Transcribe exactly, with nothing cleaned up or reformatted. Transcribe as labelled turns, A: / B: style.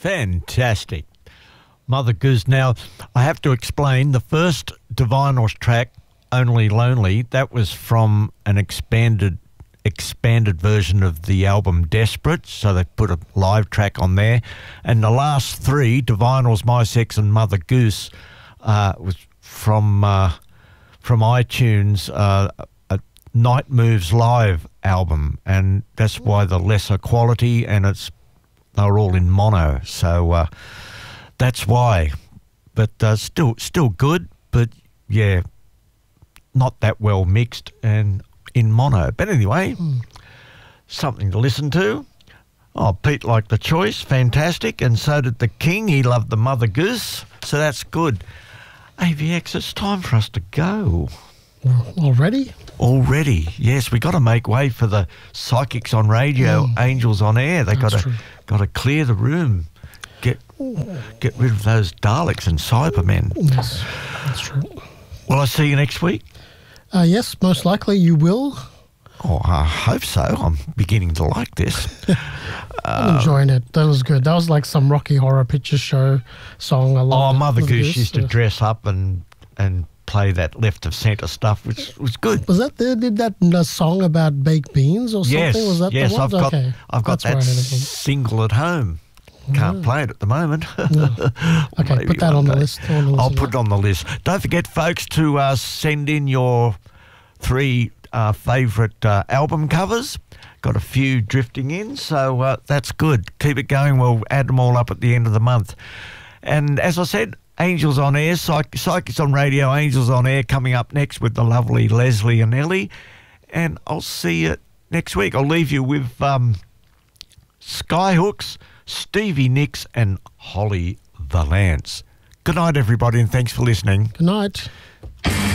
A: Fantastic. Mother Goose. Now, I have to explain, the first Divinyls track, Only Lonely, that was from an expanded expanded version of the album Desperate, so they put a live track on there. And the last three, Divinyls, My Sex and Mother Goose, uh, was from uh, from iTunes, uh, a Night Moves Live album, and that's why the lesser quality, and it's they're all in mono, so uh, that's why. But uh, still, still good, but yeah, not that well mixed and in mono. But anyway, mm. something to listen to. Oh, Pete liked the choice, fantastic, and so did the King. He loved the Mother Goose, so that's good. A V X, it's time for us to go.
B: Already?
A: Already, yes. We got to make way for the Psychics on Radio, mm. Angels on Air. They got to got to clear the room, get get rid of those Daleks and Cybermen.
B: Yes, that's true.
A: Will I see you next week?
B: Uh, yes, most likely you will.
A: Oh, I hope so. I'm beginning to like this.
B: I'm enjoying it. That was good. That was like some Rocky Horror Picture Show song. I love
A: Oh, Mother Goose
B: Goose
A: used to dress up and and play that left of centre stuff, which was good.
B: Was that the, did that a song about baked beans or something?
A: Yes,
B: was that
A: yes.
B: the one?
A: I've got
B: okay.
A: I've got
B: That's
A: that single at home. Can't
B: yeah.
A: play it at the moment.
B: Yeah. Okay,
A: Maybe
B: put that on the, list, on the list.
A: I'll put it on the list. Don't forget, folks, to uh, send in your three uh, favourite uh, album covers. Got a few drifting in, so uh, that's good. Keep it going. We'll add them all up at the end of the month. And as I said, Angels on Air, Psych- Psychics on Radio, Angels on Air coming up next with the lovely Leslie and Ellie. And I'll see you next week. I'll leave you with um, Skyhooks, Stevie Nicks and Holly Valance. Good night, everybody, and thanks for listening.
B: Good night.